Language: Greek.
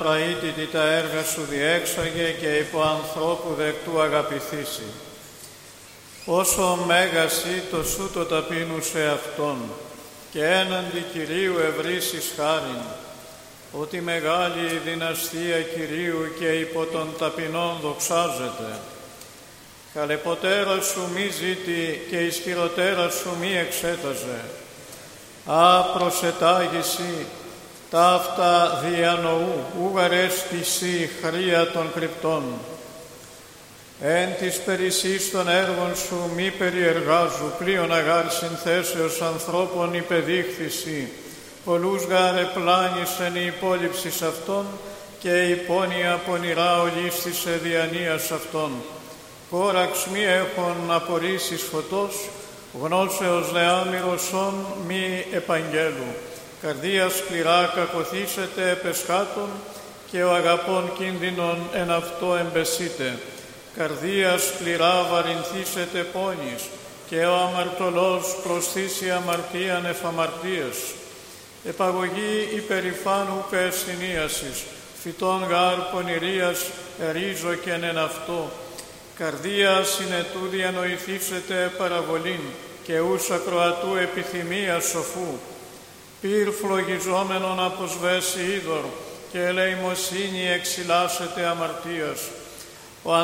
Πραήτητη τα έργα σου διέξαγε και υπό ανθρώπου δεκτού αγαπηθήσει. Όσο μέγασι το σου το ταπείνουσε αυτόν και έναντι Κυρίου ευρύσεις χάριν, ότι μεγάλη η δυναστεία Κυρίου και υπό των ταπεινών δοξάζεται. Καλεποτέρα σου μη ζήτη και ισχυροτέρα σου μη εξέταζε. Προσετάγηση ταύτα διανοού, ουγαρέστηση χρία των κρυπτών. Εν της περισσής των έργων σου μη περιεργάζου, πλείον αγάρ συνθέσεως ανθρώπων υπεδείχθηση, πολλούς γάρ επλάνησεν η υπόλοιψης αυτών και η πόνοια πονηρά ολίσθησε διανοίας αυτών. Κόραξ μη έχων απορρίσεις φωτός, γνώσεως δε άμυρωσον μη επαγγέλου. Καρδία σκληρά κακοθήσετε επεσχάτων και ο αγαπών κίνδυνον εν αυτό εμπεσίτε. Καρδία σκληρά βαρυνθήσετε πόνης και ο αμαρτωλός προσθήσει αμαρτίαν εφαμαρτίες. Επαγωγή υπερηφάνου καευθυνίασης, φυτών γάρ πονηρίας ρίζοκεν εν αυτό. Καρδία συνετού διανοηθήσετε παραβολήν και ους ακροατού επιθυμία σοφού. Πυρ φλογιζόμενον αποσβέσει είδωρ και ελεημοσύνη εξυλάσσεται αμαρτίας.